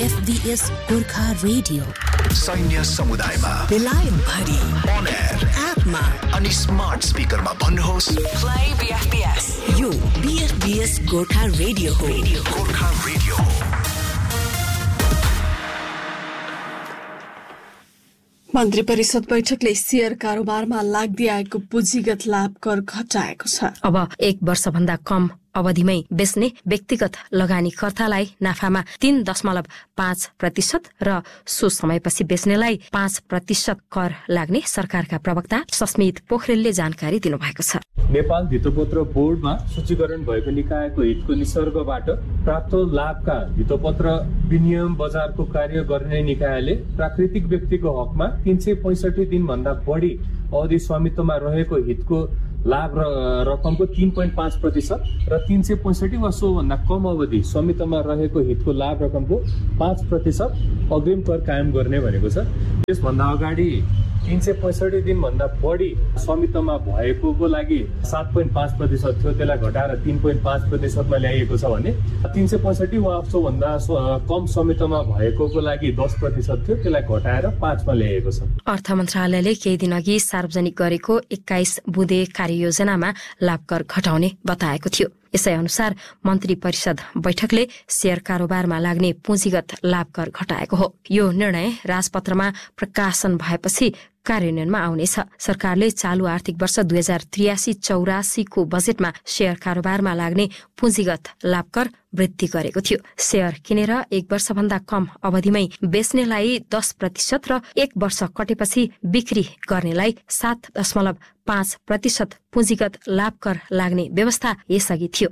BFBS Gorkha radio सैन्य समुदायमा बेलायम भरि अन एयर एपमा अनि स्मार्ट स्पिकरमा भन्नुहोस् प्ले BFBS। यो BFBS गोर्खा रेडियो हो। गोर्खा रेडियो हो। मन्त्री परिषद बैठकले शेयर कारोबारमा लाग्दै आएको पुँजीगत लाभ कर घटाएको छ। अब 1 वर्षभन्दा कम अवधिमै बेच्ने व्यक्तिगत लगानीकर्तालाई नाफामा 3.5% र सो समयपछि बेच्नेलाई 5% कर लाग्ने सरकारका प्रवक्ता सस्मित पोखरेलले जानकारी दिनुभएको छ। नेपाल धितोपत्र बोर्डमा सूचीकरण भएको निकायको हितको निसर्गबाट प्राप्त लाभका धितोपत्र विनिमय बजारको कार्य गर्ने निकायले प्राकृतिक व्यक्तिको हकमा 365 दिनभन्दा बढी अवधि स्वामित्वमा रहेको हितको लाभ रकमको 3.5% र 365 वा सोभन्दा कम अवधि स्वामित्वमा रहेको हितको लाभ रकमको 5% अग्रिम कर कायम गर्ने भनेको छ। त्यसभन्दा अगाडि 365 दिनभन्दा बढी स्वामित्वमा भएकोको लागि 7.5% थियो, त्यसलाई घटाएर 3.5%मा ल्याइएको छ भने 365 वा सोभन्दा कम स्वामित्वमा भएकोको लागि 10% थियो, त्यसलाई घटाएर 5मा ल्याइएको छ। अर्थ मन्त्रालयले केही दिन अघि सार्वजनिक गरेको 21 बुँदे कार्ययोजनामा लाभ कर घटाउने बताएको थियो। यसै अनुसार मन्त्री परिषद बैठकले शेयर कारोबारमा लाग्ने पुँजीगत लाभ कर घटाएको हो। यो निर्णय राजपत्रमा प्रकाशन भएपछि कार्यान्वयनमा आउनेछ। सरकारले चालू आर्थिक वर्ष 2083-84 को बजेटमा शेयर कारोबारमा लाग्ने पुँजीगत लाभ कर वृद्धि गरेको थियो। शेयर किनेर 1 वर्षभन्दा कम अवधिमै बेच्नेलाई 10% र 1 वर्ष कटेपछि बिक्री गर्नेलाई 7.5% पुँजीगत लाभ कर लाग्ने व्यवस्था यसअघि थियो।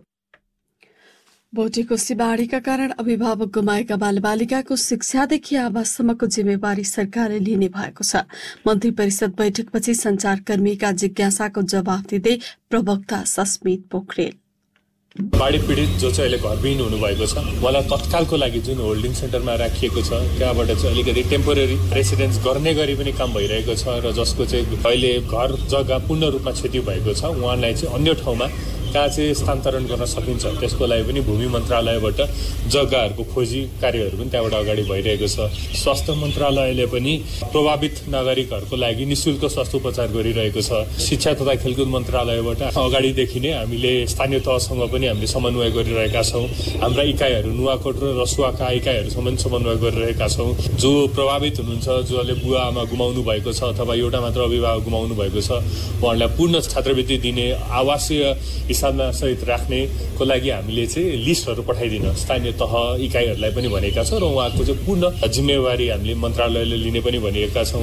भोटेको सिबाडीका कारण अभिभावक गुमाएका बालबालिकाको शिक्षादेखि आवाससम्मको जिम्मेवारी सरकारले लिने भएको छ। मन्त्री परिषद बैठकपछि संचारकर्मीका जिज्ञासाको जवाफ दिँदै प्रवक्ता सस्मित पोखरेल, बाढी पीडित जो चाहिँ अहिले घरविहीन हुनुभएको छ, उहाँलाई तत्कालको लागि जुन होल्डिङ सेन्टरमा राखिएको छ त्यहाँबाट चाहिँ अलिकति टेम्पोरेरी रेसिडेन्स गर्ने गरी पनि काम भइरहेको छ र जसको चाहिँ अहिले घर जग्गा पूर्ण रूपमा क्षति भएको छ उहाँलाई चाहिँ अन्य ठाउँमा कहाँ चाहिँ स्थानान्तरण गर्न सकिन्छ त्यसको लागि पनि भूमि मन्त्रालयबाट जग्गाहरूको खोजी कार्यहरू पनि त्यहाँबाट अगाडि भइरहेको छ। स्वास्थ्य मन्त्रालयले पनि प्रभावित नागरिकहरूको लागि निःशुल्क स्वास्थ्य उपचार गरिरहेको छ। शिक्षा तथा खेलकुद मन्त्रालयबाट अगाडिदेखि नै हामीले स्थानीय तहसँग पनि हामीले समन्वय गरिरहेका छौँ। हाम्रा इकाइहरू नुवाकोट र रसुवाका इकाइहरूसँग समन्वय गरिरहेका छौँ। जो प्रभावित हुनुहुन्छ, जसले बुवा आमा गुमाउनु भएको छ अथवा एउटा मात्र अभिभावक गुमाउनु भएको छ, उहाँहरूलाई पूर्ण छात्रवृत्ति दिने, आवासीय हिसाबमा सहित राख्नेको लागि हामीले चाहिँ लिस्टहरू पठाइदिन स्थानीय तह इकाइहरूलाई पनि भनेका छौँ र उहाँको चाहिँ पूर्ण जिम्मेवारी हामीले मन्त्रालयले लिने पनि भनेका छौँ।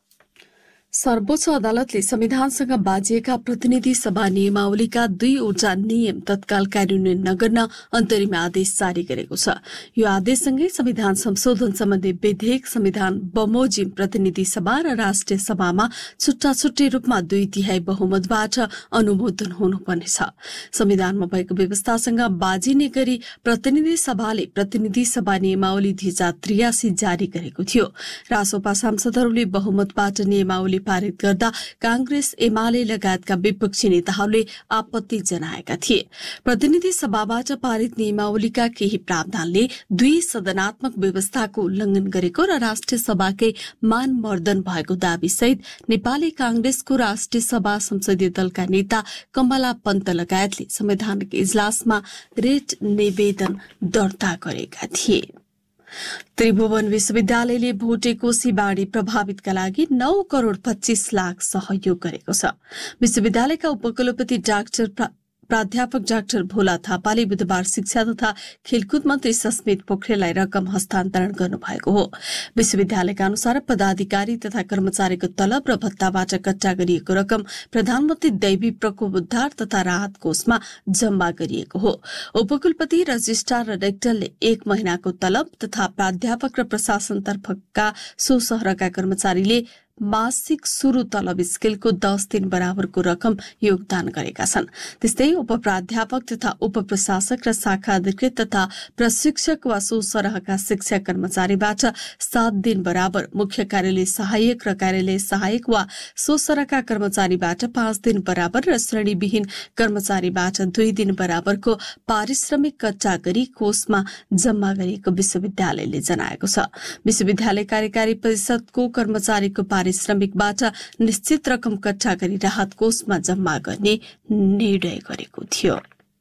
सर्वोच्च अदालतले संविधानसँग बाजिएका प्रतिनिधि सभा नियमावलीका 2वटा नियम तत्काल कार्यान्वयन नगर्न अन्तरिम आदेश जारी गरेको छ। यो आदेशसँगै संविधान संशोधन सम्बन्धी विधेयक संविधान बमोजिम प्रतिनिधि सभा र राष्ट्रिय सभामा छुट्टा छुट्टै रूपमा 2/3 बहुमतबाट अनुमोदन हुनुपर्नेछ। संविधानमा भएको व्यवस्थासँग बाजिने गरी प्रतिनिधि सभाले प्रतिनिधि सभा नियमावली 2083 जारी गरेको थियो। रासोपा सांसदहरूले बहुमतबाट नियमावली पारित गर्दा कांग्रेस एमाले लगायतका विपक्षी नेताहरूले आपत्ति जनाएका थिए। प्रतिनिधि सभाबाट पारित नियमावलीका केही प्रावधानले 2 सदनात्मक व्यवस्थाको उल्लंघन गरेको र राष्ट्रिय सभाकै मानमर्दन भएको दावी सहित नेपाली कांग्रेसको राष्ट्रिय सभा संसदीय दलका नेता कमला पन्त लगायतले संवैधानिक इजलासमा रिट निवेदन दर्ता गरेका थिए। त्रिभुवन विश्वविद्यालयले भोटेको सिबाडी प्रभावितका लागि 9 करोड़ 25 लाख सहयोग गरेको छ। विश्वविद्यालयका उपकुलपति प्राध्यापक डाक्टर भोला थापाले बुधबार शिक्षा तथा खेलकुद मन्त्री सस्मित पोखरेललाई रकम हस्तान्तरण गर्नुभएको हो। विश्वविद्यालयका अनुसार पदाधिकारी तथा कर्मचारीको तलब र भत्ताबाट कट्टा गरिएको रकम प्रधानमन्त्री दैवी प्रकोप उद्धार तथा राहत कोषमा जम्मा गरिएको हो। उपकुलपति, रजिस्ट्रार र रेक्टरले 1 महिनाको तलब तथा प्राध्यापक र प्रशासन तर्फका सो शहरका कर्मचारीले मासिक सुरु तलब स्केलको 10 दिन बराबरको रकम योगदान गरेका छन्। त्यस्तै उपप्राध्यापक तथा उपप्रशासक र शाखा अधिकृत तथा प्रशिक्षक वा सो सरहका शिक्षा कर्मचारीबाट 7 दिन बराबर, मुख्य कार्यालय सहायक र कार्यालय सहायक वा सो सरहका कर्मचारीबाट 5 दिन बराबर र श्रेणीविहीन कर्मचारीबाट 2 दिन बराबरको पारिश्रमिक कच्चा गरी कोषमा जम्मा गरिएको विश्वविद्यालयले जनाएको छ। विश्वविद्यालय कार्यकारी परिषदको कर्मचारीको पारिश्रमिकबाट निश्चित रकम कच्चा गरी राहत कोषमा जम्मा गर्ने निर्णय गरेको थियो।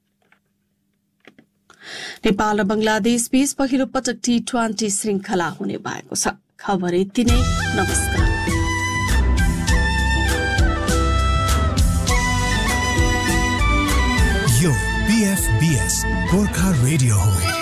नेपाल र बंगलादेश बीच पहिलो पटक T20 श्रृंखला हुने भएको छ। खबर यति नै। नमस्कार। यो BFBS गोर्खा रेडियो हो।